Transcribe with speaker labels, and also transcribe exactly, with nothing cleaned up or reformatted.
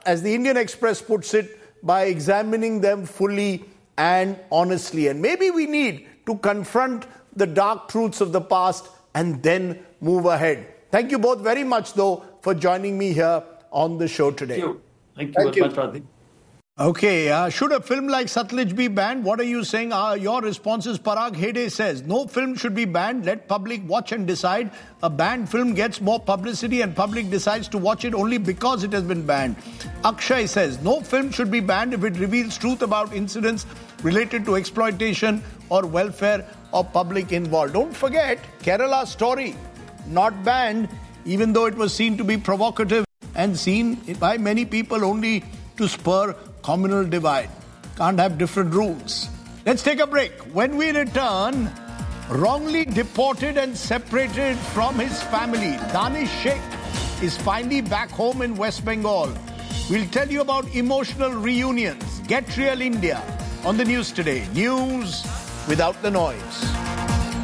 Speaker 1: as the Indian Express puts it, by examining them fully and honestly. And maybe we need to confront the dark truths of the past and then move ahead. Thank you both very much, though, for joining me here on the show today.
Speaker 2: Thank you. Thank you very much, Radhi.
Speaker 3: Okay, uh, should a film like Satluj be banned? What are you saying? Uh, your response is Parag Hede says, no film should be banned. Let public watch and decide. A banned film gets more publicity and public decides to watch it only because it has been banned. Akshay says, no film should be banned if it reveals truth about incidents related to exploitation or welfare of public involved. Don't forget, Kerala Story, not banned, even though it was seen to be provocative and seen by many people only to spur communal divide. Can't have different rules. Let's take a break. When we return, wrongly deported and separated from his family, Danish Sheikh is finally back home in West Bengal. We'll tell you about emotional reunions. Get Real India on the news today. News without the noise.